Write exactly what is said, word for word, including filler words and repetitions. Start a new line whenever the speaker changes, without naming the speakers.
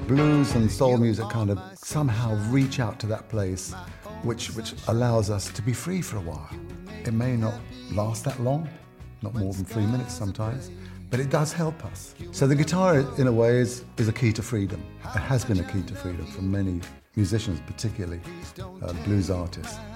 blues and soul music kind of somehow reach out to that place which, which allows us to be free for a while. It may not last that long, not more than three minutes sometimes, but it does help us. So the guitar, in a way, is, is a key to freedom. It has been a key to freedom for many musicians, particularly uh, blues artists.